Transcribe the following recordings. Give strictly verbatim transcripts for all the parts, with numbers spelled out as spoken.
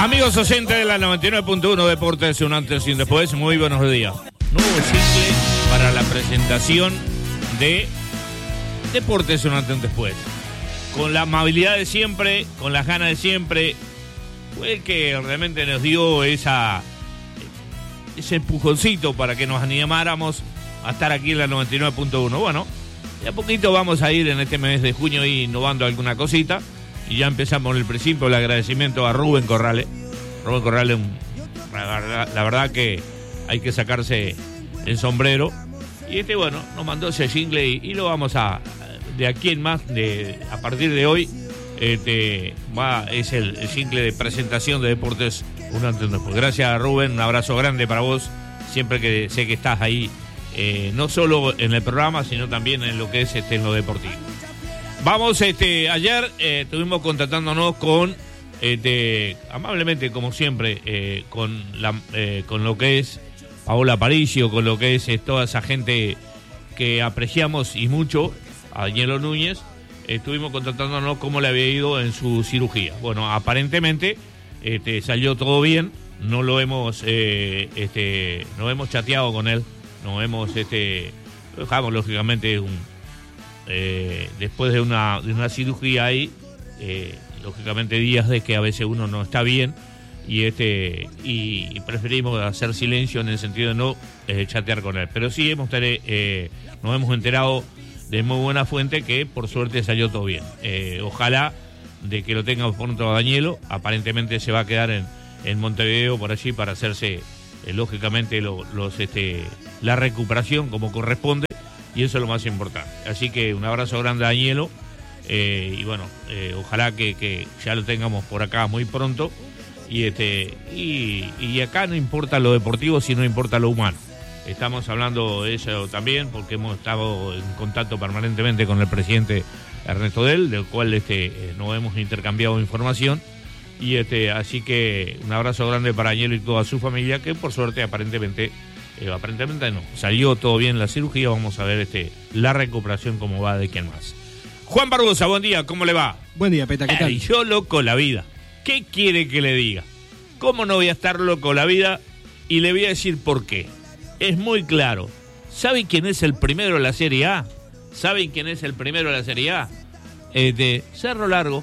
Amigos oyentes de la noventa y nueve punto uno Deportes, un antes y un después, muy buenos días. Nuevo jingle para la presentación de Deportes, un antes y un después. Con la amabilidad de siempre, con las ganas de siempre, fue el que realmente nos dio esa, ese empujoncito para que nos animáramos a estar aquí en la noventa y nueve punto uno. Bueno, de a poquito vamos a ir en este mes de junio innovando alguna cosita. Y ya empezamos en el principio, el agradecimiento a Rubén Corrales. Rubén Corrales, la verdad, la verdad que hay que sacarse el sombrero. Y este, bueno, nos mandó ese jingle y, y lo vamos a, de aquí en más, de, a partir de hoy, este, va, es el, el jingle de presentación de Deportes un antes y un después. Gracias, Rubén, un abrazo grande para vos, siempre que sé que estás ahí, eh, no solo en el programa, sino también en lo que es este, en lo deportivo. Vamos, este, ayer eh, estuvimos contactándonos con, este, amablemente como siempre, eh, con la, eh, con lo que es Paola Aparicio, con lo que es eh, toda esa gente que apreciamos y mucho, a Danielo Núñez. Eh, estuvimos contactándonos cómo le había ido en su cirugía. Bueno, aparentemente este, salió todo bien, no lo hemos, eh, este, no hemos chateado con él, no hemos, este, lo dejamos lógicamente un... Eh, después de una, de una cirugía ahí, eh, lógicamente días de que a veces uno no está bien y este y, y preferimos hacer silencio en el sentido de no eh, chatear con él. Pero sí hemos eh, nos hemos enterado de muy buena fuente que por suerte salió todo bien. Eh, ojalá de que lo tengamos pronto a Danielo. Aparentemente se va a quedar en, en Montevideo por allí para hacerse eh, lógicamente lo, los este la recuperación como corresponde. Y eso es lo más importante. Así que un abrazo grande a Danielo. Eh, y bueno, eh, ojalá que, que ya lo tengamos por acá muy pronto. Y este y, y acá no importa lo deportivo, sino importa lo humano. Estamos hablando de eso también, porque hemos estado en contacto permanentemente con el presidente Ernesto Del, del cual este, eh, nos hemos intercambiado información. Y este así que un abrazo grande para Danielo y toda su familia, que por suerte aparentemente... Eh, aparentemente no, salió todo bien la cirugía. Vamos a ver este la recuperación cómo va de quién más. Juan Barbosa, buen día, ¿cómo le va? Buen día, Peta, ¿qué tal? Eh, yo loco la vida. ¿Qué quiere que le diga? ¿Cómo no voy a estar loco la vida? Y le voy a decir por qué. Es muy claro. ¿Saben quién es el primero de la Serie A? ¿Saben quién es el primero de la Serie A? Eh, de Cerro Largo.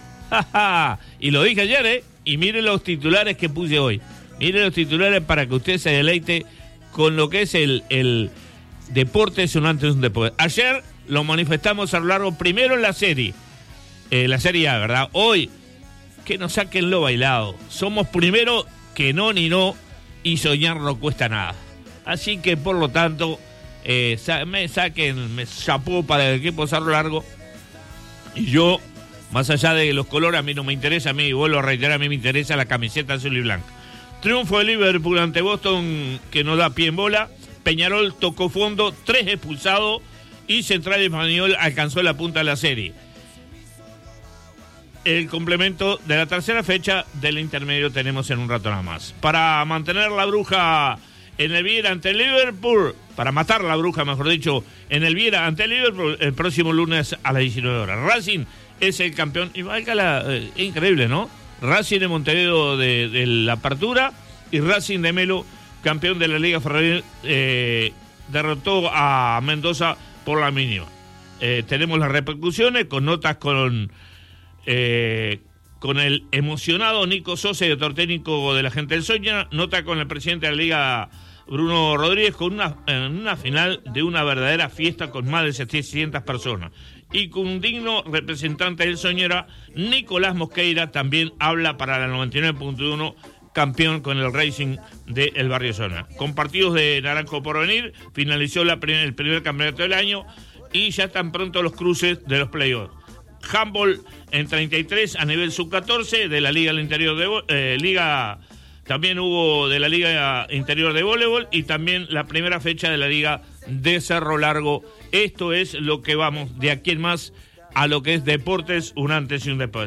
Y lo dije ayer, ¿eh? Y mire los titulares que puse hoy. Mire los titulares para que usted se deleite con lo que es el, el Deportes un antes y un después. Ayer lo manifestamos a lo largo, primero en la serie, eh, la Serie A, ¿verdad? Hoy, que nos saquen lo bailado. Somos primero que no ni no, y soñar no cuesta nada. Así que, por lo tanto, eh, sa- me saquen, me chapó para el equipo Cerro Largo. Y yo, más allá de los colores, a mí no me interesa, a mí, vuelvo a reiterar, a mí me interesa la camiseta azul y blanca. Triunfo de Liverpool ante Boston que no da pie en bola. Peñarol tocó fondo, tres expulsados y Central Español alcanzó la punta de la serie. El complemento de la tercera fecha del intermedio tenemos en un rato nada más. Para mantener la bruja en el Viera ante el Liverpool, para matar la bruja, mejor dicho, en el Viera ante el Liverpool el próximo lunes a las diecinueve horas. Racing es el campeón, y valga la, eh, es increíble, ¿no? Racing de Montevideo de, de la Apertura y Racing de Melo, campeón de la Liga Ferroviaria, eh, derrotó a Mendoza por la mínima. Eh, tenemos las repercusiones con notas con eh, con el emocionado Nico Sosa, director técnico de la gente del Soña, nota con el presidente de la Liga Bruno Rodríguez, con una, en una final de una verdadera fiesta con más de setecientas personas. Y con un digno representante del Soñera, Nicolás Mosqueira, también habla para la noventa y nueve punto uno, campeón con el Racing del Barrio Zona. Con partidos de Naranjo por venir, finalizó la primer, el primer campeonato del año y ya están pronto los cruces de los playoffs. Handball en treinta y tres a nivel sub catorce de la Liga del Interior de eh, Liga. También hubo de la Liga Interior de Voleibol y también la primera fecha de la Liga de Cerro Largo. Esto es lo que vamos de aquí en más a lo que es deportes, un antes y un después.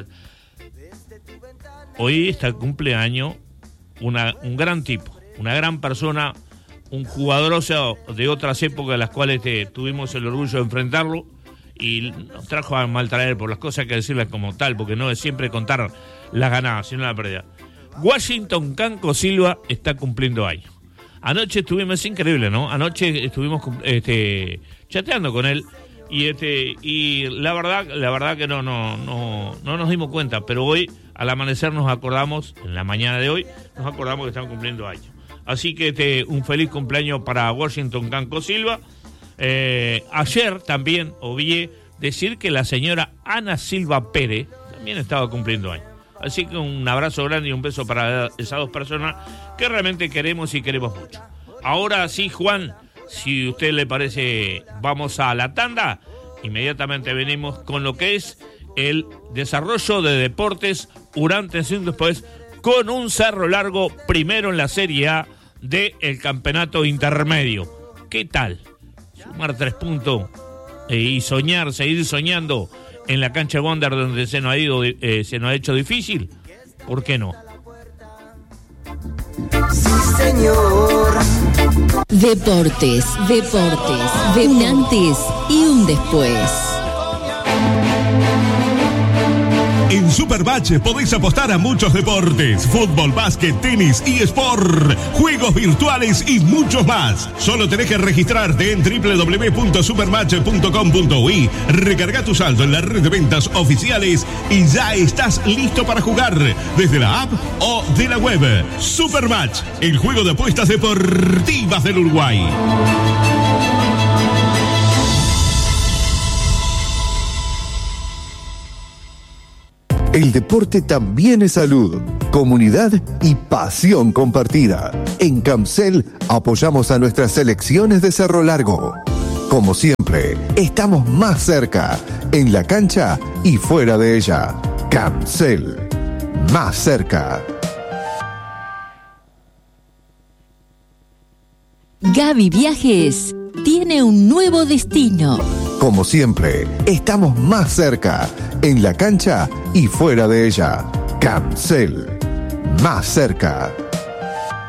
Hoy está el cumpleaños una, un gran tipo, una gran persona, un jugadoroso de otras épocas de las cuales eh, tuvimos el orgullo de enfrentarlo y nos trajo a maltraer por las cosas que decirles como tal, porque no es siempre contar las ganadas, sino la pérdida. Washington Canco Silva está cumpliendo años. Anoche estuvimos, es increíble, ¿no? Anoche estuvimos este, chateando con él y este y la verdad, la verdad que no, no, no, no nos dimos cuenta, pero hoy al amanecer nos acordamos, en la mañana de hoy, nos acordamos que están cumpliendo años. Así que este, un feliz cumpleaños para Washington Canco Silva. Eh, ayer también oí decir que la señora Ana Silva Pérez también estaba cumpliendo años. Así que un abrazo grande y un beso para esas dos personas que realmente queremos y queremos mucho. Ahora sí, Juan, si a usted le parece, vamos a la tanda. Inmediatamente venimos con lo que es el desarrollo de deportes Urantes y después con un Cerro Largo primero en la Serie A del campeonato intermedio. ¿Qué tal? Sumar tres puntos eh, y soñar, seguir soñando en la cancha Wonder donde se nos ha ido, eh, se nos ha hecho difícil. ¿Por qué no? Sí, señor. Deportes, deportes, de un antes y un después. En Supermatch podéis apostar a muchos deportes: fútbol, básquet, tenis, eSport, juegos virtuales y muchos más. Solo tenés que registrarte en doble u doble u doble u punto supermatch punto com punto uy, recarga tu saldo en la red de ventas oficiales y ya estás listo para jugar desde la app o de la web. Supermatch, el juego de apuestas deportivas del Uruguay. El deporte también es salud, comunidad y pasión compartida. En Camcel apoyamos a nuestras selecciones de Cerro Largo. Como siempre, estamos más cerca, en la cancha y fuera de ella. Camcel, más cerca. Gaby Viajes tiene un nuevo destino. Como siempre, estamos más cerca, en la cancha y fuera de ella. Camcel, más cerca.